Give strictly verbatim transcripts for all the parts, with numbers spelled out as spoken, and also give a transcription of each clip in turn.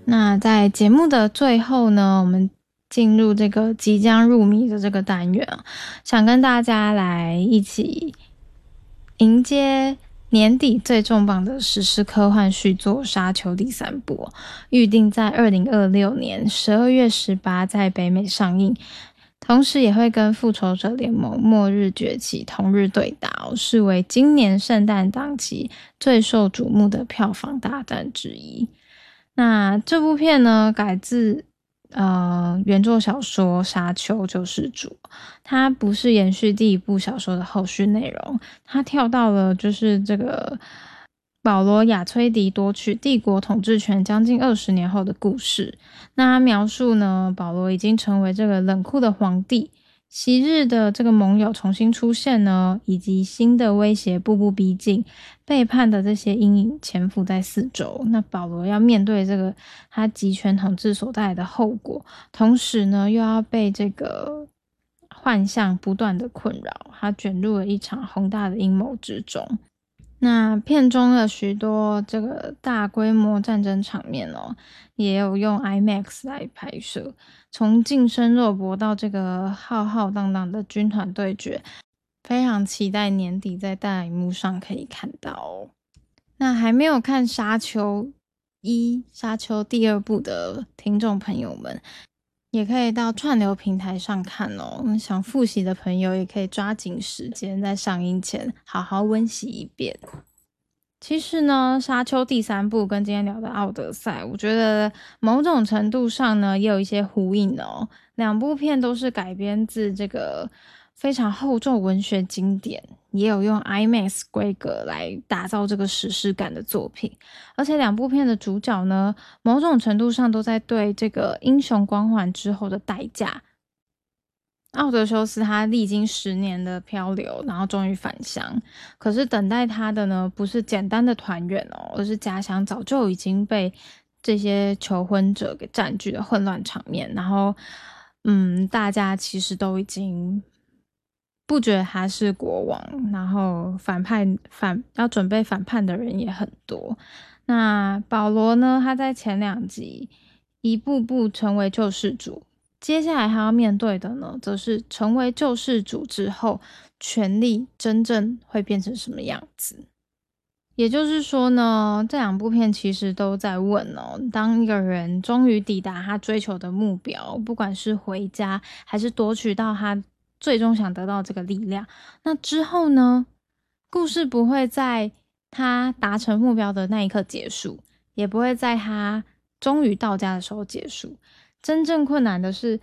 那在节目的最后呢，我们进入这个即将入迷的这个单元啊，想跟大家来一起迎接年底最重磅的史诗科幻续作《沙丘》第三部，预定在二零二六年十二月十八在北美上映，同时也会跟《复仇者联盟：末日崛起》同日对打，视为今年圣诞档期最受瞩目的票房大战之一。那这部片呢，改自呃原作小说《沙丘救世主》，它不是延续第一部小说的后续内容，它跳到了就是这个保罗·亚崔迪夺取帝国统治权将近二十年后的故事。那他描述呢，保罗已经成为这个冷酷的皇帝，昔日的这个盟友重新出现呢，以及新的威胁步步逼近，背叛的这些阴影潜伏在四周。那保罗要面对这个他集权统治所带来的后果，同时呢又要被这个幻象不断的困扰，他卷入了一场宏大的阴谋之中。那片中的许多这个大规模战争场面哦，也有用 IMAX 来拍摄，从近身肉搏到这个浩浩荡荡的军团对决，非常期待年底在大荧幕上可以看到哦。那还没有看《沙丘一》《沙丘》第二部的听众朋友们，也可以到串流平台上看哦。想复习的朋友也可以抓紧时间，在上映前好好温习一遍。其实呢，《沙丘》第三部跟今天聊的《奥德赛》，我觉得某种程度上呢，也有一些呼应哦。两部片都是改编自这个非常厚重文学经典，也有用 IMAX 规格来打造这个史诗感的作品。而且两部片的主角呢，某种程度上都在对这个英雄光环之后的代价。奥德修斯他历经十年的漂流，然后终于返乡，可是等待他的呢，不是简单的团圆哦，而是家乡早就已经被这些求婚者给占据的混乱场面。然后，嗯，大家其实都已经不觉得他是国王，然后反叛反要准备反叛的人也很多。那保罗呢，他在前两集一步步成为救世主。接下来他要面对的呢，则是成为救世主之后，权力真正会变成什么样子。也就是说呢，这两部片其实都在问哦，当一个人终于抵达他追求的目标，不管是回家还是夺取到他最终想得到这个力量，那之后呢，故事不会在他达成目标的那一刻结束，也不会在他终于到家的时候结束。真正困难的是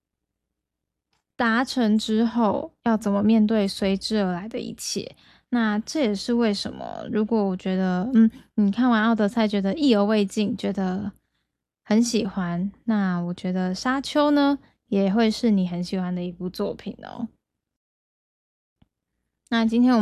达成之后要怎么面对随之而来的一切。那这也是为什么如果我觉得嗯，你看完奥德赛觉得意犹未尽，觉得很喜欢，那我觉得沙丘呢也会是你很喜欢的一部作品哦。那今天我们